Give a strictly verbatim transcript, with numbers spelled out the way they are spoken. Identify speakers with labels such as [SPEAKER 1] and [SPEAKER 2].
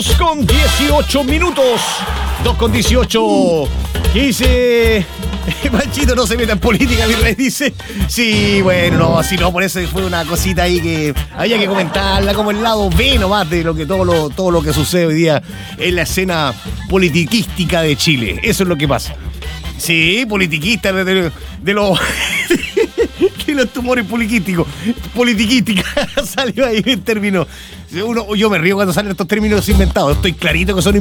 [SPEAKER 1] Con dieciocho minutos. dos con dieciocho. ¿Qué dice? Panchito, no se meta en política, mi rey, dice. Sí, bueno, no, así no, por eso fue una cosita ahí que había que comentarla como el lado B nomás de lo que todo lo, todo lo que sucede hoy día en la escena politiquística de Chile. Eso es lo que pasa. Sí, politiquista de, de, de los de los tumores politiquísticos. Politiquística salió ahí el término. Uno, yo me río cuando salen estos términos inventados. Estoy clarito que son